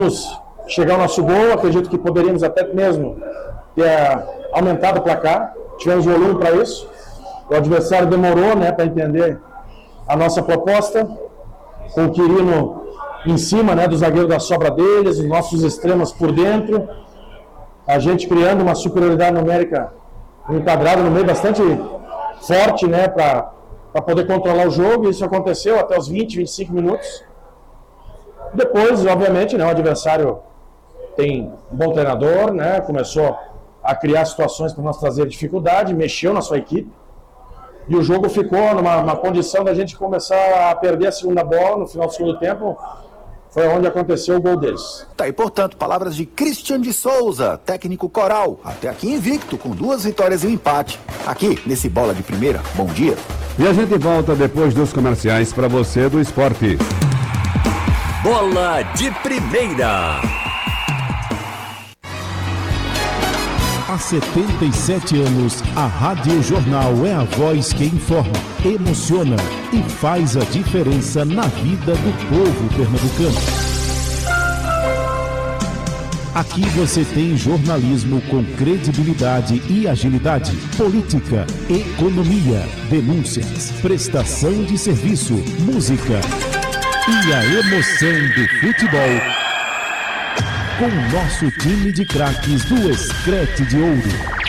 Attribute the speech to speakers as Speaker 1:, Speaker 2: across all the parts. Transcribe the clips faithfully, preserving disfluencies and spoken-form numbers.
Speaker 1: chegar ao nosso gol, acredito que poderíamos até mesmo ter aumentado o placar, tivemos volume para isso. O adversário demorou, né, para entender a nossa proposta, com o Quirino em cima, né, do zagueiro da sobra deles, os nossos extremos por dentro, a gente criando uma superioridade numérica enquadrada no meio bastante forte, né, para poder controlar o jogo. Isso aconteceu até os vinte, vinte e cinco minutos. Depois, obviamente, né, o adversário tem um bom treinador, né, começou a criar situações para nós trazer dificuldade, mexeu na sua equipe, e o jogo ficou numa, numa condição da gente começar a perder a segunda bola no final do segundo tempo. Foi onde aconteceu o gol deles.
Speaker 2: Tá aí, portanto, palavras de Christian de Souza, técnico Coral, até aqui invicto, com duas vitórias e um empate. Aqui, nesse Bola de Primeira. Bom dia.
Speaker 3: E a gente volta depois dos comerciais para você do esporte.
Speaker 4: Bola de Primeira.
Speaker 5: Há setenta e sete anos, a Rádio Jornal é a voz que informa, emociona e faz a diferença na vida do povo pernambucano. Aqui você tem jornalismo com credibilidade e agilidade, política, economia, denúncias, prestação de serviço, música e a emoção do futebol. Com o nosso time de craques do Escrete de Ouro.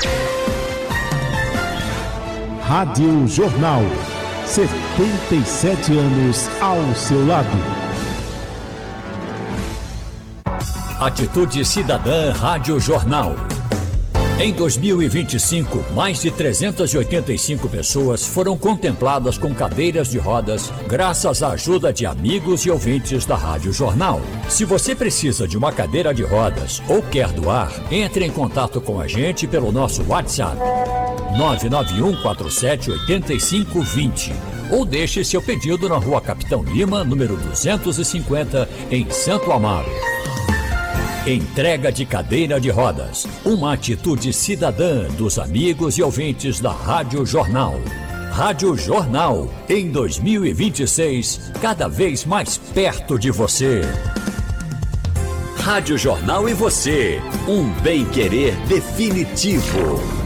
Speaker 5: Rádio Jornal, setenta e sete anos ao seu lado.
Speaker 4: Atitude Cidadã Rádio Jornal. Em dois mil e vinte e cinco, mais de trezentas e oitenta e cinco pessoas foram contempladas com cadeiras de rodas graças à ajuda de amigos e ouvintes da Rádio Jornal. Se você precisa de uma cadeira de rodas ou quer doar, entre em contato com a gente pelo nosso WhatsApp nove nove um quatro sete oito cinco dois zero ou deixe seu pedido na Rua Capitão Lima, número duzentos e cinquenta, em Santo Amaro. Entrega de cadeira de rodas, uma atitude cidadã dos amigos e ouvintes da Rádio Jornal. Rádio Jornal, em dois mil e vinte e seis, cada vez mais perto de você. Rádio Jornal e você, um bem-querer definitivo.